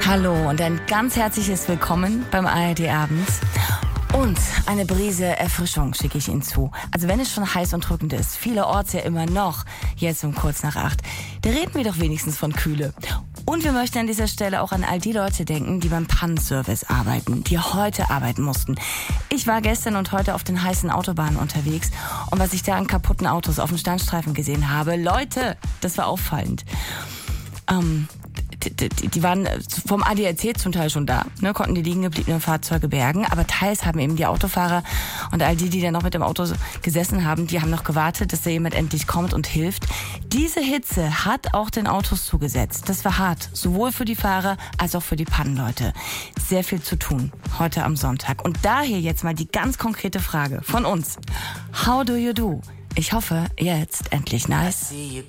Hallo und ein ganz herzliches Willkommen beim ARD Abend. Und eine Brise Erfrischung schicke ich Ihnen zu. Also wenn es schon heiß und drückend ist, vielerorts ja immer noch, jetzt um kurz nach 8, da reden wir doch wenigstens von Kühle. Und wir möchten an dieser Stelle auch an all die Leute denken, die beim Pannenservice arbeiten, die heute arbeiten mussten. Ich war gestern und heute auf den heißen Autobahnen unterwegs und was ich da an kaputten Autos auf dem Standstreifen gesehen habe, Leute, das war auffallend. Die waren vom ADAC zum Teil schon da, ne, konnten die liegen gebliebenen Fahrzeuge bergen, aber teils haben eben die Autofahrer und all die da noch mit dem Auto gesessen haben, die haben noch gewartet, dass da jemand endlich kommt und hilft. Diese Hitze hat auch den Autos zugesetzt. Das war hart, sowohl für die Fahrer als auch für die Pannenleute. Sehr viel zu tun heute am Sonntag. Und daher jetzt mal die ganz konkrete Frage von uns. How do you do? Ich hoffe, jetzt endlich nice.